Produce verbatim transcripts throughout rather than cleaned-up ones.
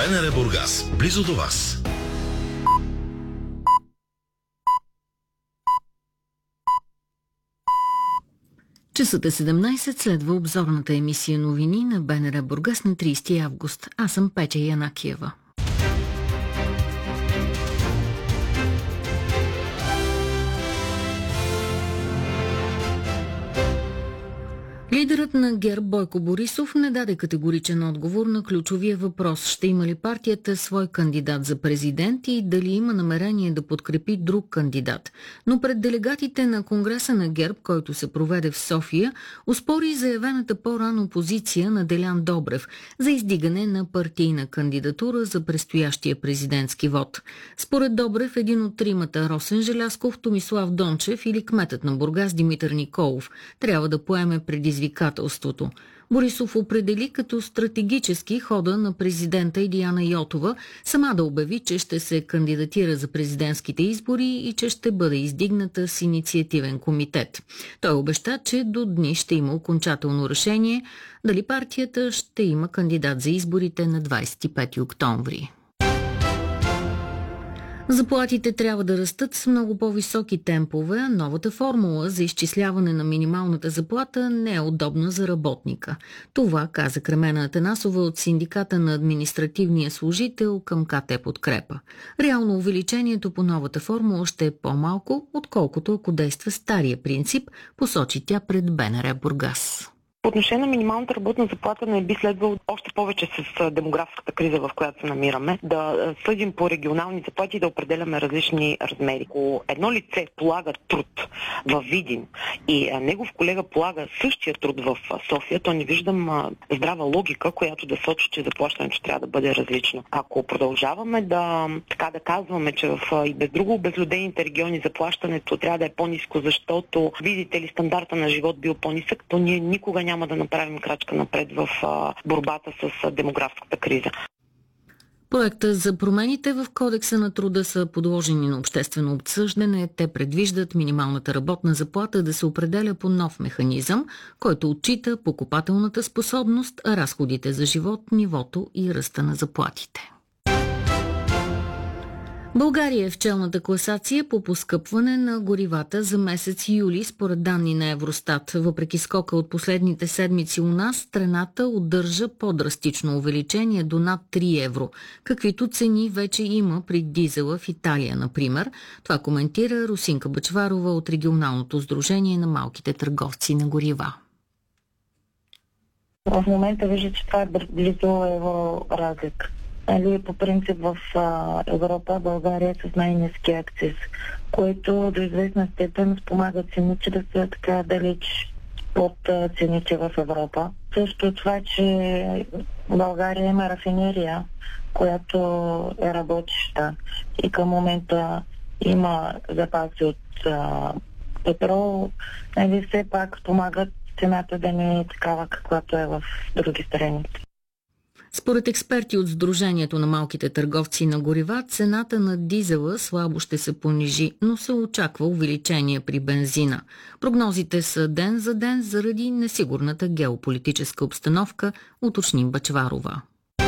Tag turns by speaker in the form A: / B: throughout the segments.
A: БНР Бургас, близо до вас.
B: Часът е седемнайсет, следва обзорната емисия новини на БНР Бургас на трийсети август. Аз съм Петя Янакиева. Лидерът на ГЕРБ Бойко Борисов не даде категоричен отговор на ключовия въпрос: ще има ли партията свой кандидат за президент и дали има намерение да подкрепи друг кандидат. Но пред делегатите на Конгреса на ГЕРБ, който се проведе в София, оспори заявената по-рано позиция на Делян Добрев за издигане на партийна кандидатура за предстоящия президентски вод. Според Добрев, един от тримата — Росен Желязков, Томислав Дончев или кметът на Бургас Димитър Николов — трябва да поеме предизвикателството. Борисов определи като стратегически хода на президента Илияна Йотова сама да обяви, че ще се кандидатира за президентските избори и че ще бъде издигната с инициативен комитет. Той обеща, че до дни ще има окончателно решение дали партията ще има кандидат за изборите на двайсет и пети октомври. Заплатите трябва да растат с много по-високи темпове. Новата формула за изчисляване на минималната заплата не е удобна за работника. Това каза Кремена Атанасова от Синдиката на административния служител към КТ Подкрепа. Реално увеличението по новата формула ще е по-малко, отколкото ако действа стария принцип, посочи тя пред БНР Бургас.
C: По отношение на минималната работна заплата не би следвало, още повече с демографската криза, в която се намираме, да съдим по регионални заплати и да определяме различни размери. Ако едно лице полага труд в Видин и негов колега полага същия труд в София, то не виждам здрава логика, която да сочи, че заплащането трябва да бъде различно. Ако продължаваме да, така да казваме, че в и без друго обезлюдените региони заплащането трябва да е по-ниско, защото, видите ли, стандарта на живот бил по-нисък, то ние никога няма да направим крачка напред в а, борбата с а, демографската криза.
B: Проекта за промените в Кодекса на труда са подложени на обществено обсъждане. Те предвиждат минималната работна заплата да се определя по нов механизъм, който отчита покупателната способност, разходите за живот, нивото и ръста на заплатите. България е в челната класация по поскъпване на горивата за месец юли, според данни на Евростат. Въпреки скока от последните седмици у нас, страната удържа по-драстично увеличение до над три евро, каквито цени вече има при дизела в Италия, например. Това коментира Русинка Бъчварова от Регионалното сдружение на малките търговци на горива.
D: В момента вижда, че това е близо евро разлика. Нали, по принцип в а, Европа България е с най-ниски акциз, което до известна степен спомага цените да са така далеч от а, цените в Европа. Също това, че България има рафинерия, която е работеща и към момента има запаси от а, петрол, нали, все пак спомагат цената да не е такава, каквато е в други страни.
B: Според експерти от Сдружението на малките търговци на горива, цената на дизела слабо ще се понижи, но се очаква увеличение при бензина. Прогнозите са ден за ден заради несигурната геополитическа обстановка, уточни Бъчварова.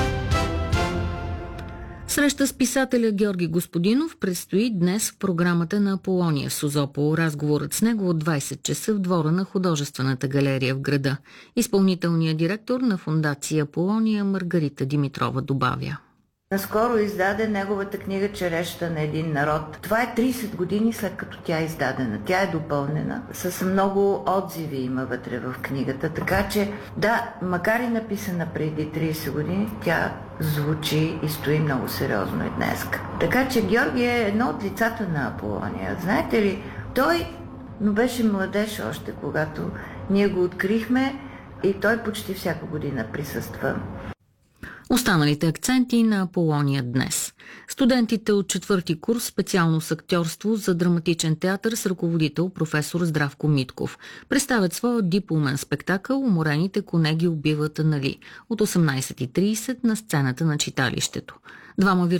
B: Среща с писателя Георги Господинов предстои днес в програмата на Аполония в Созопол. Разговорът с него от двайсет часа в двора на художествената галерия в града. Изпълнителният директор на фондация Аполония Маргарита Димитрова добавя:
E: Наскоро издаде неговата книга "Черешата на един народ". Това е трийсет години след като тя е издадена. Тя е допълнена. С много отзиви има вътре в книгата. Така че, да, макар и написана преди трийсет години, тя звучи и стои много сериозно и днес. Така че Георги е едно от лицата на Аполония. Знаете ли, той но беше младеж още, когато ние го открихме и той почти всяка година присъства.
B: Останалите акценти на Аполония днес. Студентите от четвърти курс специално с актьорство за драматичен театър с ръководител професор Здравко Митков представят своя дипломен спектакъл "Уморените коне ги убиват, нали" от осемнайсет и трийсет на сцената на читалището. Двама